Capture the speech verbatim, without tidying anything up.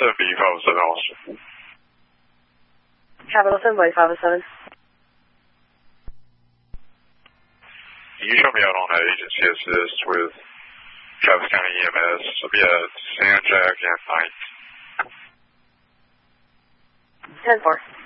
seven B five oh seven officer. Capital seven by five oh seven. Can you show me out on an agency assist with Travis County E M S? It'll be at San Jack and Ninth. ten four.